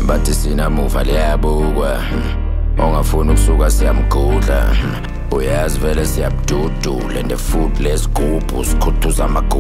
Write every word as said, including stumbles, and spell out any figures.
bathi sinamuva liyabukwa, ongafuna ukusuka siyamgudla, uyazi vele siyabududula and the food lesigubhu sikhuthuza amagubu.